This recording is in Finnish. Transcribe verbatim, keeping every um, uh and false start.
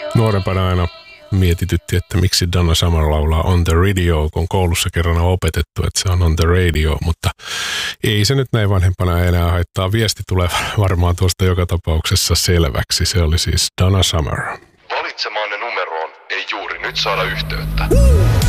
Nuorempana aina mietitytti, että miksi Donna Summer laulaa On the Radio, kun koulussa kerran on opetettu, että se on On the Radio, mutta ei se nyt näin vanhempana enää haittaa. Viesti tulee varmaan tuosta joka tapauksessa selväksi. Se oli siis Donna Summer. Valitsemaanne numeroon ei juuri nyt saada yhteyttä.